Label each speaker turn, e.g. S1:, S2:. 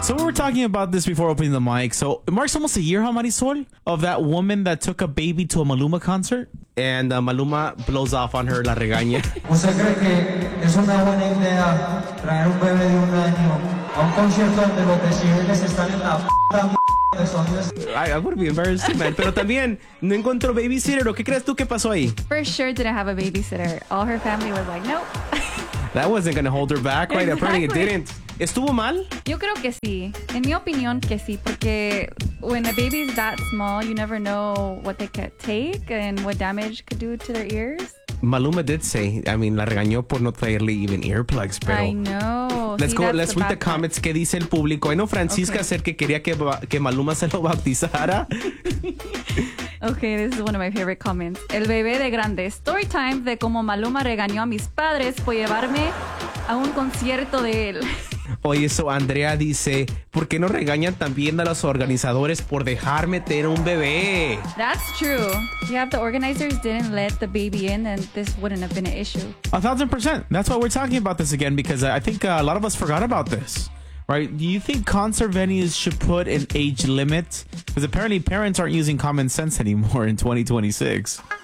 S1: So we were talking about this before opening the mic. So it marks almost a year, huh, Marisol, of that woman that took a baby to a Maluma concert? And Maluma blows off on her, la regaña.
S2: ¿Usted cree que es una buena idea traer un bebé de 1 año a un concierto donde los decibeles están en la p*** de sonidos?
S1: I would be embarrassed too, man. Pero también, ¿no encontró babysitter? ¿O qué crees tú que pasó ahí?
S3: For sure didn't have a babysitter. All her family was like, nope.
S1: That wasn't going to hold her back, right? Apparently it didn't. ¿Estuvo mal?
S3: Yo creo que sí. En mi opinión que sí, porque when a baby's that small, you never know what they could take and what damage could do to their ears.
S1: Maluma did say, I mean, la regañó por no traerle even earplugs, pero...
S3: I know.
S1: Let's
S3: See,
S1: go,
S3: that's
S1: let's
S3: the
S1: read the
S3: bad part.
S1: comments. ¿Qué dice el público? I know Francisca
S3: Okay.
S1: said que quería que Maluma se lo bautizara.
S3: Okay, this is one of my favorite comments. El bebé de grande. Story time de cómo Maluma regañó a mis padres por llevarme a un concierto de él.
S1: Oye, eso Andrea dice, ¿por qué no regañan también a los organizadores por dejar meter un bebé?
S3: That's true. Yeah, if the organizers didn't let the baby in, then this wouldn't have been an issue.
S1: 1,000%. That's why we're talking about this again, because I think a lot of us forgot about this. Right? Do you think concert venues should put an age limit? Because apparently parents aren't using common sense anymore in 2026.